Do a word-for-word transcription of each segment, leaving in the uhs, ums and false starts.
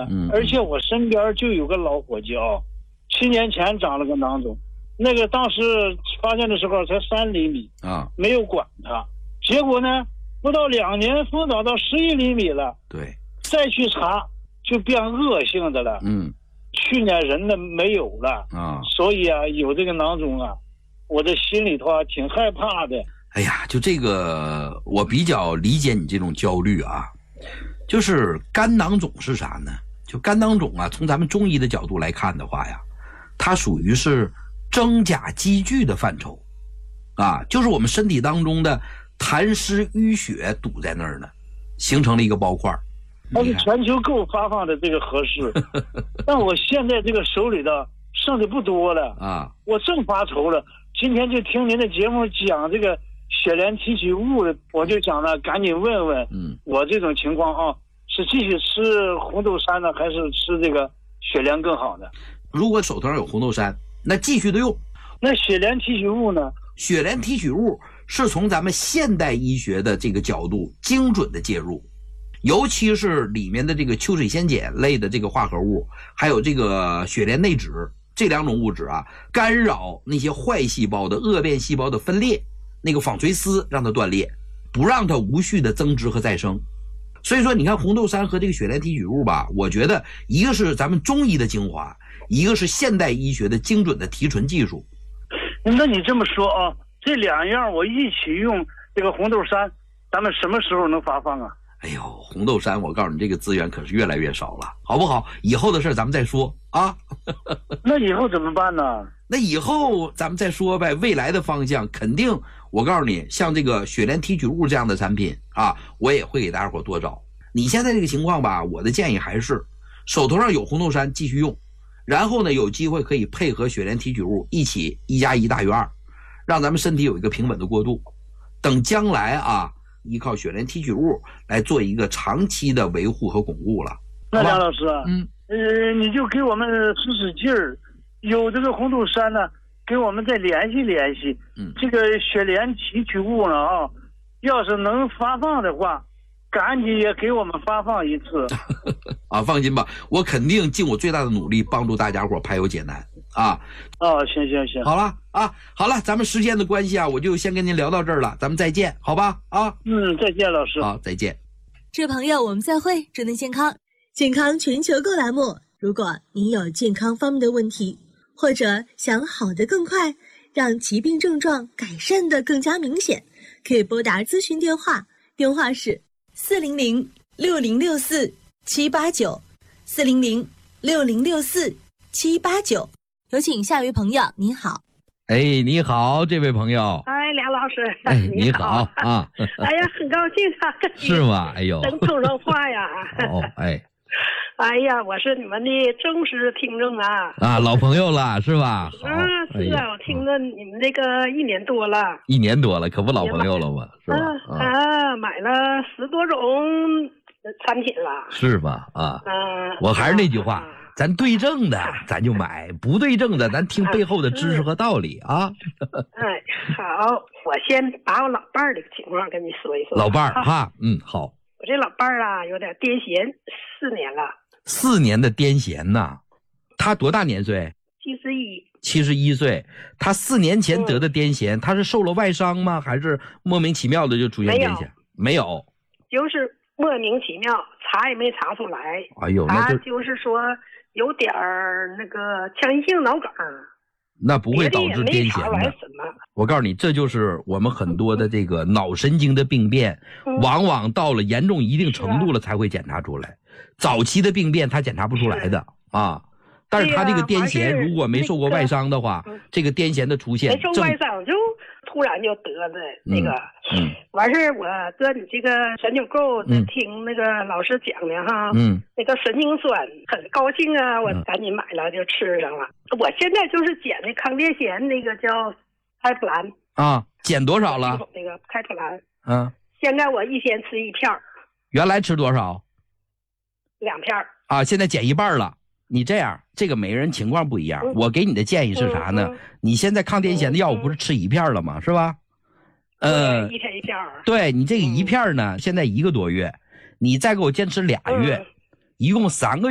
嗯，而且我身边就有个老伙计啊，七年前长了个囊肿，那个当时发现的时候才三厘米啊，没有管它，结果呢，不到两年疯长到十一厘米了。 对， 再去查就变恶性的了。 嗯， 去年人呢没有了啊，所以啊，有这个囊肿啊，我的心里头啊挺害怕的。 哎呀，就这个我比较理解你这种焦虑啊。就是肝囊肿是啥呢？就肝囊肿啊，从咱们中医的角度来看的话呀，它属于是真假积聚的范畴啊，就是我们身体当中的痰湿淤血堵在那儿呢，形成了一个包块。 它是全球购发放的这个合适，但我现在这个手里的剩的不多了啊，我正发愁了。今天就听您的节目讲这个血联提取物，我就想了，赶紧问问，嗯，我这种情况啊，是继续吃红豆杉呢，还是吃这个血联更好呢？ 如果手头上有红豆杉，那继续的用。 那血联提取物呢？ 血联提取物是从咱们现代医学的这个角度精准的介入，尤其是里面的这个秋水仙碱类的这个化合物，还有这个血联内酯这两种物质啊，干扰那些坏细胞的恶变细胞的分裂，那个纺锤丝让它断裂，不让它无序的增殖和再生。所以说你看红豆杉和这个血联提取物吧，我觉得一个是咱们中医的精华，一个是现代医学的精准的提纯技术。 那你这么说啊，这两样我一起用，这个红豆杉咱们什么时候能发放啊？ 哎呦，红豆杉我告诉你，这个资源可是越来越少了，好不好？以后的事咱们再说啊。 那以后怎么办呢？ 那以后咱们再说呗，未来的方向肯定，我告诉你，像这个血联提取物这样的产品啊，我也会给大家伙多找。你现在这个情况吧，我的建议还是手头上有红豆杉继续用，然后呢有机会可以配合血联提取物一起一加一大于二，让咱们身体有一个平稳的过渡。等将来啊，依靠血联提取物来做一个长期的维护和巩固了。 那梁老师啊，嗯，呃，你就给我们使使劲儿，有这个红豆杉呢，给我们再联系联系。嗯，这个血联提取物呢啊，要是能发放的话，赶紧也给我们发放一次。 啊，放心吧，我肯定尽我最大的努力帮助大家伙排忧解难啊。 哦，行行行， 好了啊，好了，咱们时间的关系啊，我就先跟您聊到这儿了，咱们再见，好吧？啊， 嗯，再见，老师。 好，再见。 这朋友，我们再会，祝您健康。健康全球购栏目，如果您有健康方面的问题，或者想好得更快，让疾病症状改善得更加明显，可以拨打咨询电话，电话是四零零六零六四七八九，四零零六零六四七八九。有请下一位朋友，您好。 哎，你好，这位朋友。 哎，梁老师。 哎，你好啊。 哎呀，很高兴啊。 是吗？哎呦。 能通上话呀。 哦，哎。 哎呀，我是你们的忠实听众啊！ 啊，老朋友了是吧？ 啊，是啊，我听着你们这个一年多了， 一年多了，可不老朋友了吗？是吧？ 啊，买了十多种产品了， 是吧？啊，嗯，我还是那句话，咱对症的咱就买，不对症的咱听背后的知识和道理啊。 哎，好，我先把我老伴儿的情况跟你说一说。 老伴儿哈，嗯，好。 我这老伴儿啊，有点癫痫，四年了。 四年的癫痫呐，他多大年岁？ 七十一。 七十一岁，他四年前得的癫痫，嗯、他是受了外伤吗？还是莫名其妙的就出现癫痫？没有， 就是莫名其妙，查也没查出来。 哎呦，那就他就是说有点儿那个腔隙性脑梗。 那不会导致癫痫的。我告诉你，这就是我们很多的这个脑神经的病变，嗯、往往到了严重一定程度了才会检查出来。早期的病变他检查不出来的啊。但是他这个癫痫如果没受过外伤的话， 那个、 这个癫痫的出现， 没受外伤就突然就得的那个。嗯。嗯完事我搁你这个神经构听那个老师讲的哈，嗯，那个神经酸很高兴啊，我赶紧买了就吃上了。嗯、我现在就是捡的康癫痫那个叫开普兰啊，捡多少了？ 那个开普兰， 嗯， 现在我一天吃一片， 原来吃多少？ 两片啊，现在减一半了。你这样，这个每个人情况不一样，嗯、我给你的建议是啥呢？嗯嗯、你现在抗癫痫的药物不是吃一片了吗？是吧？ 呃，一天一片。 对，你这个一片呢，嗯、现在一个多月，你再给我坚持俩月，嗯、一共三个月，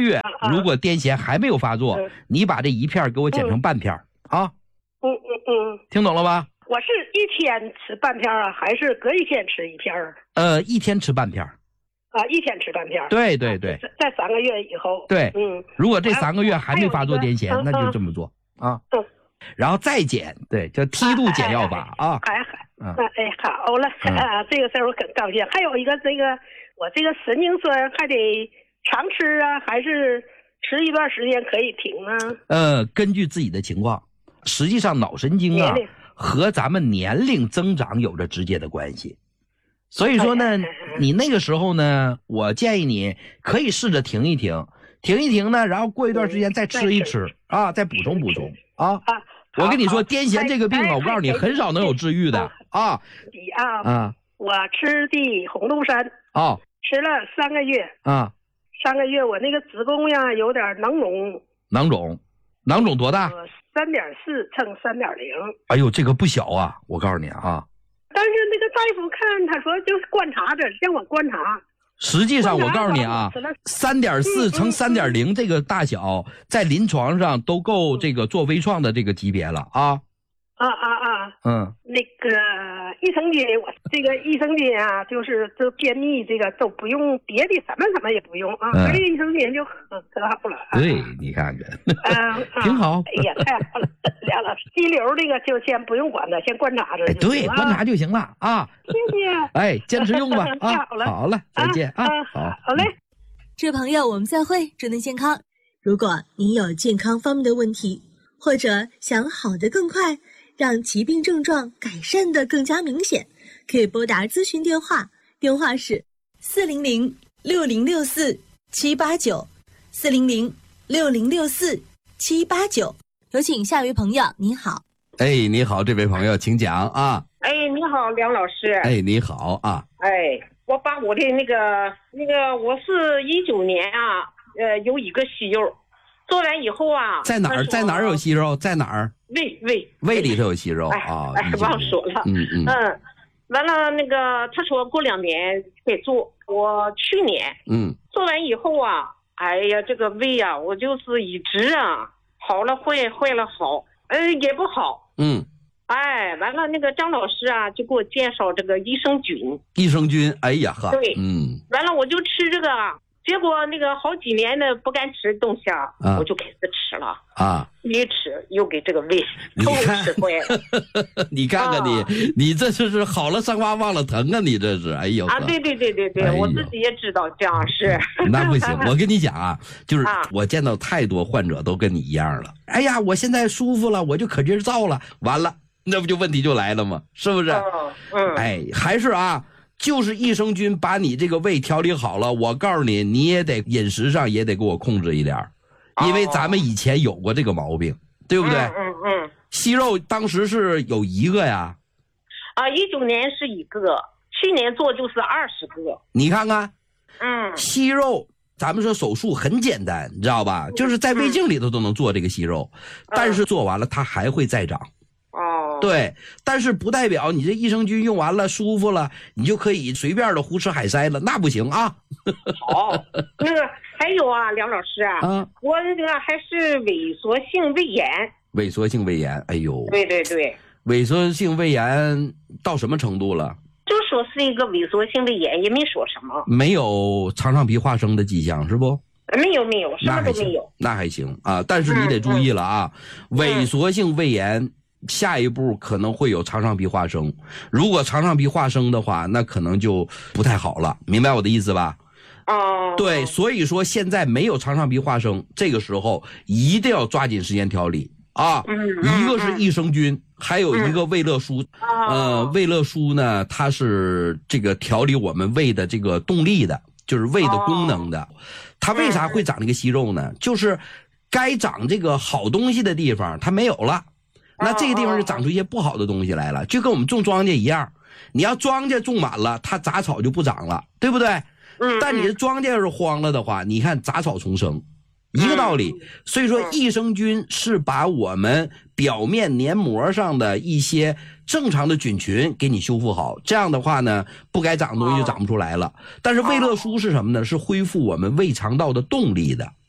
如果癫痫还没有发作，你把这一片给我剪成半片啊。 嗯嗯嗯， 听懂了吧？ 我是一天吃半片啊，还是隔一天吃一片？ 呃，一天吃半片。 啊，一天吃半片。 对对对， 在三个月以后。 对， 嗯， 如果这三个月还没发作癫痫，那就这么做啊。 嗯， 然后再减，对，叫梯度减药法啊。 还还，哎，好了，啊，这个事儿我很高兴。还有一个这个，我这个神经酸还得常吃啊，还是吃一段时间可以停啊？ 呃，根据自己的情况，实际上脑神经啊和咱们年龄增长有着直接的关系。所以说呢，你那个时候呢，我建议你可以试着停一停，停一停呢，然后过一段时间再吃一吃啊，再补充补充啊。我跟你说，癫痫这个病啊，我告诉你，很少能有治愈的啊。 啊啊！我吃的红豆杉啊， 吃了三个月啊， 三个月我那个子宫呀有点囊肿。 囊肿，囊肿多大？ 三点四乘三点零。 哎呦，这个不小啊！我告诉你啊。 但是那个大夫看他说就是观察着，让我观察。 实际上我告诉你啊，三点四乘三点零这个大小，在临床上都够这个做微创的这个级别了啊。 啊啊啊！ 嗯， 那个益生菌，我这个益生菌啊，就是就便秘这个都不用别的，什么什么也不用啊，这个益生菌就可可好了。 对，你看看， 嗯， 挺好。 哎呀，太好了，梁老师，肌瘤这个就先不用管它，先观察着。 哎，对，观察就行了啊。 谢谢。 哎，坚持用吧啊。好了， 好了，再见啊。 好，好嘞。 这位朋友，我们再会，祝您健康。如果您有健康方面的问题，或者想好得更快，让疾病症状改善得更加明显，可以拨打咨询电话，电话是四零零六零六四七八九，四零零六零六四七八九。有请下一位朋友，你好。 哎，你好，这位朋友，请讲啊。 哎，你好，梁老师。 哎，你好啊。 哎，我把我的那个那个，我是一九年啊，呃，有一个息肉，做完以后啊， 在哪儿？在哪儿有息肉？在哪儿？ 胃胃胃里头有息肉啊！ 哎，忘说了。 嗯嗯嗯，完了那个他说过两年得做，我去年嗯做完以后啊，哎呀，这个胃啊，我就是一直啊好了坏，坏了好，呃也不好。 嗯。 哎，完了那个张老师啊，就给我介绍这个益生菌。 益生菌，哎呀呵。 对。 嗯。 完了我就吃这个。结果那个好几年的不敢吃东西啊，啊我就开始吃了啊， 一吃又给这个胃都吃坏了。 你看看你，啊、你这就是好了伤疤忘了疼啊！你这是，哎呦啊，对对对对对，哎、我自己也知道这样是。 那不行，我跟你讲啊，就是我见到太多患者都跟你一样了。哎呀，我现在舒服了，我就可劲造了，完了，那不就问题就来了吗？是不是？ 嗯。嗯哎，还是啊。就是益生菌把你这个胃调理好了，我告诉你，你也得饮食上也得给我控制一点，因为咱们以前有过这个毛病，对不对？ 嗯嗯嗯。 息肉当时是有一个呀。 啊，一九年是一个，去年做就是二十个。 你看看， 嗯， 息肉，咱们说手术很简单，你知道吧？就是在胃镜里头都能做这个息肉， 嗯、 但是做完了它还会再长。 哦， 对，但是不代表你这益生菌用完了舒服了，你就可以随便的胡吃海塞了，那不行啊。 好，那个还有啊，梁老师啊， 啊我那个还是萎缩性胃炎。 萎缩性胃炎，哎呦。 对对对。 萎缩性胃炎到什么程度了？ 就说是一个萎缩性胃炎，也没说什么。 没有肠上皮化生的迹象是不？ 没有没有，什么都没有。 那还行啊，但是你得注意了啊， 嗯、 萎缩性胃炎。下一步可能会有肠上皮化生，如果肠上皮化生的话，那可能就不太好了，明白我的意思吧？ 哦， 对，所以说现在没有肠上皮化生，这个时候一定要抓紧时间调理啊。 嗯， 一个是益生菌， 嗯、 还有一个胃乐舒。 嗯、 呃，胃乐舒呢，它是这个调理我们胃的这个动力的，就是胃的功能的。哦、它为啥会长这个息肉呢？就是该长这个好东西的地方它没有了。那这个地方就长出一些不好的东西来了，就跟我们种庄稼一样，你要庄稼种满了，它杂草就不长了，对不对？ 嗯。 但你的庄稼要是荒了的话，你看杂草丛生，一个道理。所以说，益生菌是把我们表面黏膜上的一些正常的菌群给你修复好，这样的话呢，不该长的东西就长不出来了。但是胃乐舒是什么呢？是恢复我们胃肠道的动力的。